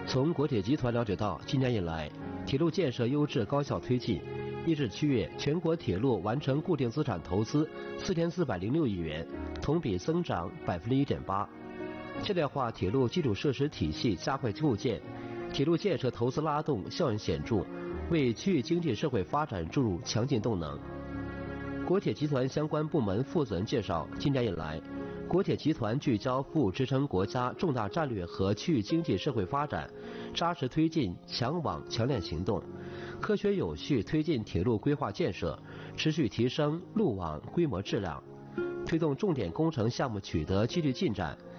从国铁集团了解到，今年以来，铁路建设优质高效推进。1至7月，全国铁路完成固定资产投资4406亿元，同比增长1.8%。现代化铁路基础设施体系加快构建，铁路建设投资拉动效应显著，为区域经济社会发展注入强劲动能。国铁集团相关部门负责人介绍，今年以来，国铁集团聚焦服务支撑国家重大战略和区域经济社会发展，扎实推进强网强链行动，科学有序推进铁路规划建设，持续提升路网规模质量，推动重点工程项目取得积极进展，